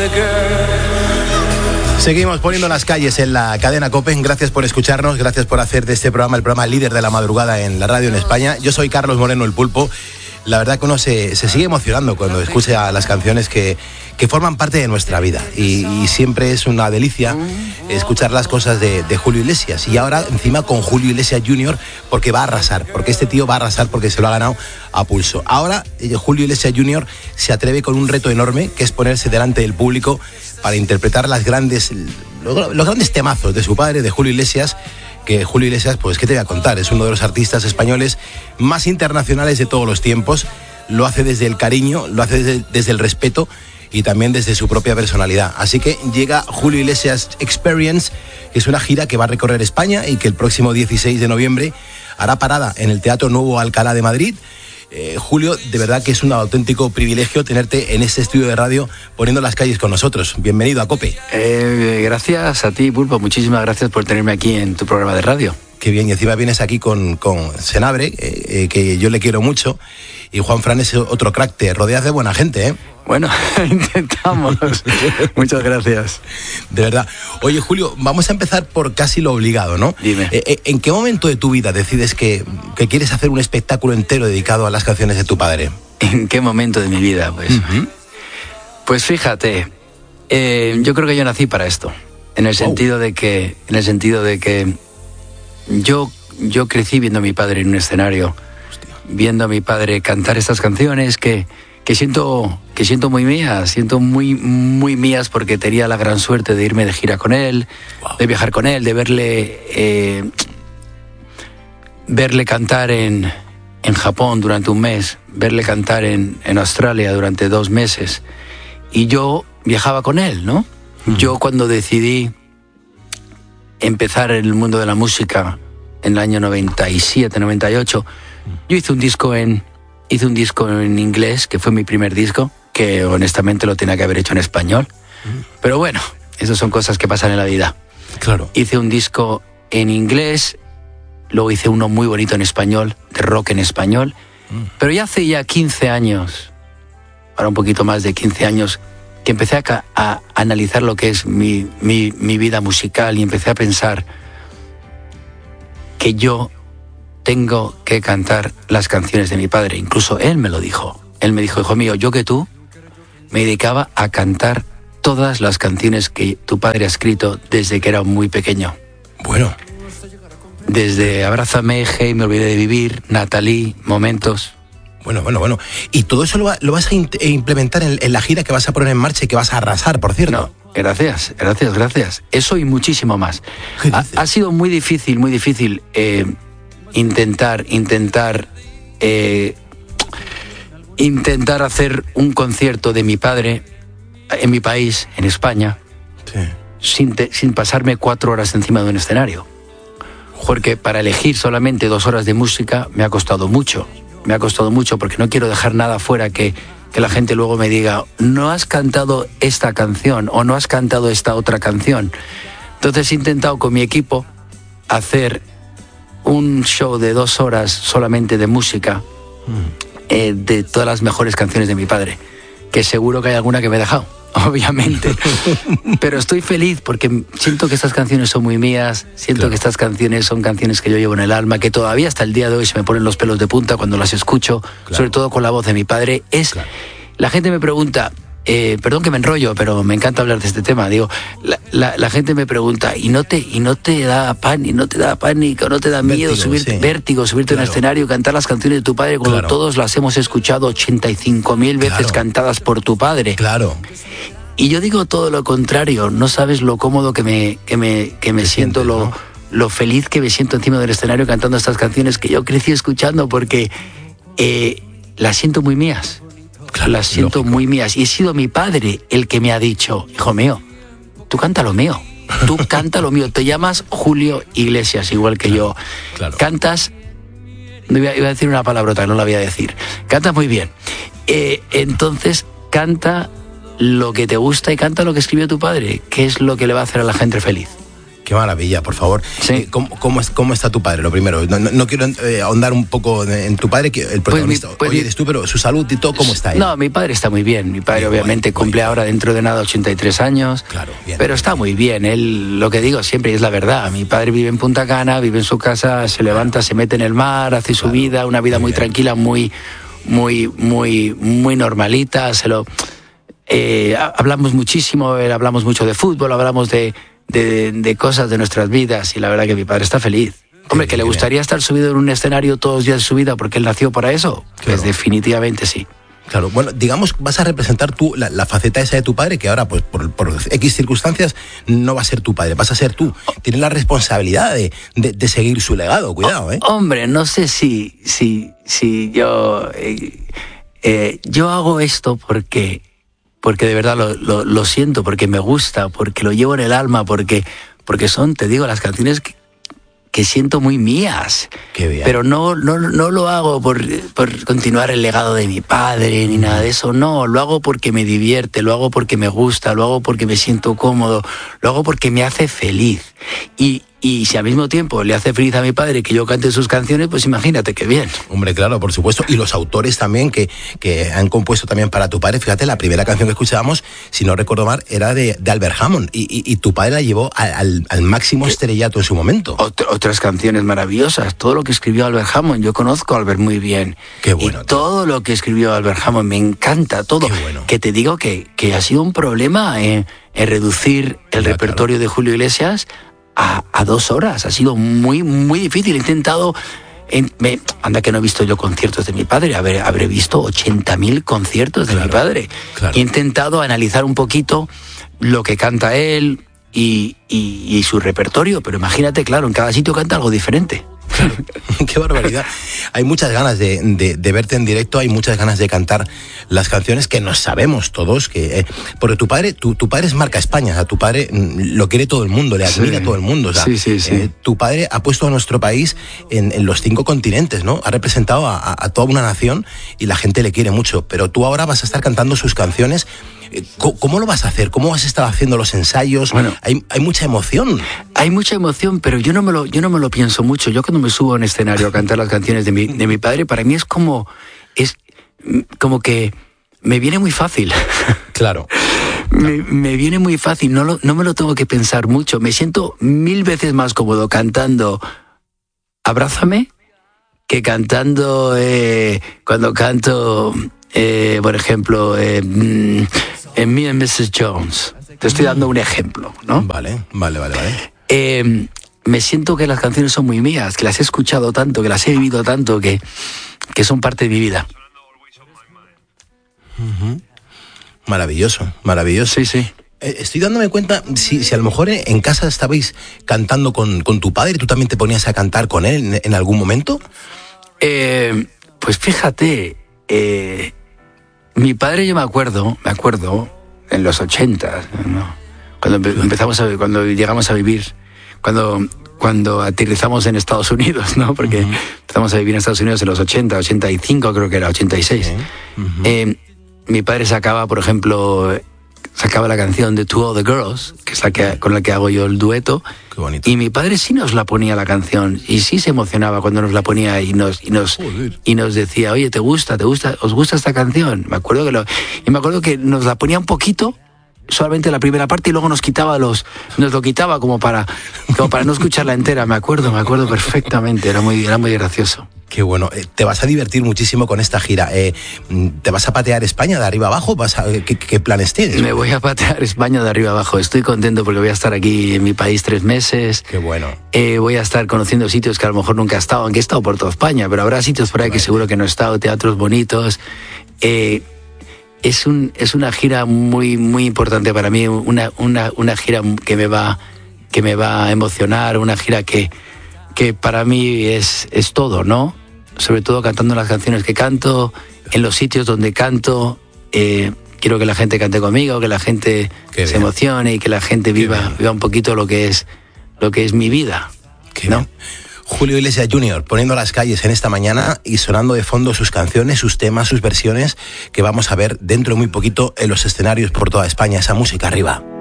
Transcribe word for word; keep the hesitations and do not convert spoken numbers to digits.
Seguimos poniendo las calles en la cadena COPE. Gracias por escucharnos, gracias por hacer de este programa el programa líder de la madrugada en la radio en España. Yo soy Carlos Moreno, el Pulpo. La verdad que uno se, se sigue emocionando cuando escucha las canciones que, que forman parte de nuestra vida. Y, y siempre es una delicia escuchar las cosas de, de Julio Iglesias. Y ahora encima con Julio Iglesias junior, porque va a arrasar. Porque este tío va a arrasar porque se lo ha ganado a pulso. Ahora Julio Iglesias junior se atreve con un reto enorme, que es ponerse delante del público para interpretar las grandes, los, los grandes temazos de su padre, de Julio Iglesias. Que Julio Iglesias, pues, ¿qué te voy a contar? Es uno de los artistas españoles más internacionales de todos los tiempos. Lo hace desde el cariño, lo hace desde, desde el respeto y también desde su propia personalidad. Así que llega Julio Iglesias Experience, que es una gira que va a recorrer España y que el próximo dieciséis de noviembre hará parada en el Teatro Nuevo Alcalá de Madrid. Eh, Julio, de verdad que es un auténtico privilegio tenerte en este estudio de radio poniendo las calles con nosotros. Bienvenido a COPE. Eh, gracias a ti, Pulpo. Muchísimas gracias por tenerme aquí en tu programa de radio. Qué bien, y encima vienes aquí con, con Senabre, eh, eh, que yo le quiero mucho, y Juan Fran es otro crack, te rodeas de buena gente, ¿eh? Bueno, intentamos. Muchas gracias. De verdad. Oye, Julio, vamos a empezar por casi lo obligado, ¿no? Dime. Eh, ¿En qué momento de tu vida decides que, que quieres hacer un espectáculo entero dedicado a las canciones de tu padre? ¿En qué momento de mi vida? Pues, uh-huh. pues fíjate, eh, yo creo que yo nací para esto. En el sentido oh. de que, en el sentido de que yo, yo crecí viendo a mi padre en un escenario, Hostia. viendo a mi padre cantar estas canciones que que siento que siento muy mías, siento muy muy mías porque tenía la gran suerte de irme de gira con él, wow. de viajar con él, de verle eh, verle cantar en, en Japón durante un mes, verle cantar en, en Australia durante dos meses, y yo viajaba con él, ¿no? Mm. Yo cuando decidí empezar en el mundo de la música en el año noventa y siete, noventa y ocho, yo hice un disco en Hice un disco en inglés, que fue mi primer disco, que honestamente lo tenía que haber hecho en español. Pero bueno, esas son cosas que pasan en la vida. Claro. Hice un disco en inglés, luego hice uno muy bonito en español, de rock en español. Mm. Pero ya hace ya quince años, ahora un poquito más de quince años, que empecé a, a analizar lo que es mi, mi, mi vida musical y empecé a pensar que yo tengo que cantar las canciones de mi padre. Incluso él me lo dijo. Él me dijo, hijo mío, yo que tú me dedicaba a cantar todas las canciones que tu padre ha escrito desde que era muy pequeño. Bueno. Desde Abrázame, Hey, me olvidé de vivir, Natalie, Momentos. Bueno, bueno, bueno. Y todo eso lo, va, lo vas a in- implementar en, en la gira que vas a poner en marcha y que vas a arrasar, por cierto. No, gracias, gracias, gracias. Eso y muchísimo más. Ha, ha sido muy difícil, muy difícil... Eh, intentar intentar eh, intentar hacer un concierto de mi padre en mi país, en España, sí. sin, te, sin pasarme cuatro horas encima de un escenario, porque para elegir solamente dos horas de música me ha costado mucho me ha costado mucho porque no quiero dejar nada fuera que, que la gente luego me diga, no has cantado esta canción o no has cantado esta otra canción. Entonces he intentado con mi equipo hacer un show de dos horas solamente de música, mm. eh, de todas las mejores canciones de mi padre, que seguro que hay alguna que me he dejado, obviamente. Pero estoy feliz porque siento que estas canciones son muy mías, siento claro. que estas canciones son canciones que yo llevo en el alma, que todavía hasta el día de hoy se me ponen los pelos de punta cuando las escucho, claro. sobre todo con la voz de mi padre. Es claro. La gente me pregunta... Eh, perdón que me enrollo, pero me encanta hablar de este tema. Digo, la, la, la gente me pregunta, ¿y no te y no te da pánico, no te da pánico, no te da miedo vértigo, subirte, sí. vértigo, subirte claro. a un escenario y cantar las canciones de tu padre cuando claro. todos las hemos escuchado ochenta y cinco mil veces claro. cantadas por tu padre? Claro. Y yo digo todo lo contrario. No sabes lo cómodo que me que me que me siento, sientes, lo ¿no? lo feliz que me siento encima del escenario cantando estas canciones que yo crecí escuchando porque eh, las siento muy mías. Claro, las siento lógico. muy mías. Y he sido mi padre el que me ha dicho, hijo mío, tú canta lo mío. Tú canta lo mío. Te llamas Julio Iglesias, igual que claro, yo. Claro. Cantas, no iba, iba a decir una palabrota, no la voy a decir. Cantas muy bien. Eh, entonces, canta lo que te gusta y canta lo que escribió tu padre, que es lo que le va a hacer a la gente feliz. Qué maravilla, por favor. Sí. ¿Cómo, cómo, es, ¿Cómo está tu padre? Lo primero, no, no, no quiero eh, ahondar un poco en tu padre, que el protagonista pues mi, pues hoy eres tú, pero su salud y todo, ¿cómo está él? No, mi padre está muy bien. Mi padre, Muy obviamente, bueno, cumple bueno. ahora dentro de nada ochenta y tres años. Claro, bien. Pero está muy bien. Él, lo que digo siempre es la verdad. Mi padre vive en Punta Cana, vive en su casa, se levanta, se mete en el mar, hace su claro. vida, una vida muy, muy tranquila, muy, muy, muy, muy normalita. Se lo, eh, hablamos muchísimo, hablamos mucho de fútbol, hablamos de, de, de cosas de nuestras vidas y la verdad que mi padre está feliz. Hombre, que le gustaría estar subido en un escenario todos los días de su vida porque él nació para eso. Claro. Pues definitivamente sí. Claro, bueno, digamos, vas a representar tú la, la faceta esa de tu padre, que ahora, pues por, por X circunstancias, no va a ser tu padre, vas a ser tú. Tienes la responsabilidad de, de, de seguir su legado, cuidado, ¿eh? Hombre, no sé si, si, si yo... Eh, eh, yo hago esto porque, porque de verdad lo, lo, lo siento, porque me gusta, porque lo llevo en el alma, porque, porque son, te digo, las canciones que, que siento muy mías. Qué bien. Pero no, no, no lo hago por, por continuar el legado de mi padre ni nada de eso, no, lo hago porque me divierte, lo hago porque me gusta, lo hago porque me siento cómodo, lo hago porque me hace feliz. Y, y si al mismo tiempo le hace feliz a mi padre que yo cante sus canciones, pues imagínate qué bien. Hombre, claro, por supuesto. Y los autores también que, que han compuesto también para tu padre. Fíjate, la primera canción que escuchábamos, si no recuerdo mal, era de, de Albert Hammond. Y, y, y tu padre la llevó al, al máximo estrellato en su momento. Ot- otras canciones maravillosas. Todo lo que escribió Albert Hammond, yo conozco a Albert muy bien. Qué bueno. Y todo lo que escribió Albert Hammond me encanta, todo. Qué bueno. Que te digo que, que ha sido un problema en, en reducir el Ya, repertorio claro. de Julio Iglesias a, a dos horas. Ha sido muy, muy difícil. He intentado... En, me, anda que no he visto yo conciertos de mi padre, habré, habré visto ochenta mil conciertos de Claro, mi padre. claro. He intentado analizar un poquito lo que canta él y, y, y su repertorio, pero imagínate, claro, en cada sitio canta algo diferente. Claro. Qué barbaridad. Hay muchas ganas de, de, de verte en directo, hay muchas ganas de cantar las canciones que nos sabemos todos, que eh, porque tu padre, tu, tu padre es marca España, o sea, tu padre mm, lo quiere todo el mundo, le admira Sí. todo el mundo, o sea, Sí, sí, sí. eh, tu padre ha puesto a nuestro país en, en los cinco continentes, ¿no? Ha representado a, a, a toda una nación y la gente le quiere mucho, pero tú ahora vas a estar cantando sus canciones. ¿Cómo lo vas a hacer? ¿Cómo has estado haciendo los ensayos? Bueno, hay, hay mucha emoción. Hay mucha emoción, pero yo no me lo, yo no me lo pienso mucho. Yo cuando me subo a un escenario a cantar las canciones de mi, de mi padre, para mí es como, es como que me viene muy fácil. Claro. Me, me viene muy fácil, no, lo, no me lo tengo que pensar mucho. Me siento mil veces más cómodo cantando Abrázame que cantando, eh, cuando canto, eh, por ejemplo, eh, en Me and missus Jones. Te estoy dando un ejemplo, ¿no? Vale, vale, vale, vale. Eh, me siento que las canciones son muy mías, que las he escuchado tanto, que las he vivido tanto, que, que son parte de mi vida. Uh-huh. Maravilloso, maravilloso. Sí, sí. Eh, estoy dándome cuenta, si, si a lo mejor en casa estabais cantando con, con tu padre, ¿tú también te ponías a cantar con él en, en algún momento? Eh, pues fíjate, eh, mi padre, yo me acuerdo, me acuerdo, en los ochentas, ¿no? Cuando empe- empezamos a, cuando llegamos a vivir, cuando, cuando aterrizamos en Estados Unidos, ¿no? Porque uh-huh. empezamos a vivir en Estados Unidos en los ochenta, ochenta y cinco creo que era, ochenta y seis. Uh-huh. Eh, mi padre sacaba, por ejemplo, sacaba la canción de To All the Girls, que es la que, con la que hago yo el dueto. Qué bonito. Y mi padre sí nos la ponía la canción, y sí se emocionaba cuando nos la ponía y nos, y nos, y nos decía, oye, ¿te gusta? ¿Te gusta? ¿Os gusta esta canción? Me acuerdo que lo, y me acuerdo que nos la ponía un poquito, solamente la primera parte, y luego nos quitaba los, nos lo quitaba como para, como para no escucharla entera. Me acuerdo, me acuerdo perfectamente, era muy, era muy gracioso. Qué bueno. Eh, te vas a divertir muchísimo con esta gira. Eh, ¿Te vas a patear España de arriba abajo? ¿Vas a, ¿qué, qué planes tienes? Me voy a patear España de arriba abajo. Estoy contento porque voy a estar aquí en mi país tres meses. Qué bueno. Eh, voy a estar conociendo sitios que a lo mejor nunca he estado, aunque he estado por toda España, pero habrá sitios por ahí que seguro que no he estado, teatros bonitos. Eh, es, un, es una gira muy, muy importante para mí, una, una, una gira que me va, que me va a emocionar, una gira que, que para mí es, es todo, ¿no? Sobre todo cantando las canciones que canto, en los sitios donde canto. Eh, quiero que la gente cante conmigo, que la gente Qué se bien. emocione y que la gente viva, viva un poquito lo que es, lo que es mi vida. Qué ¿no? bien. Julio Iglesias junior poniendo las calles en esta mañana y sonando de fondo sus canciones, sus temas, sus versiones que vamos a ver dentro de muy poquito en los escenarios por toda España. Esa música arriba.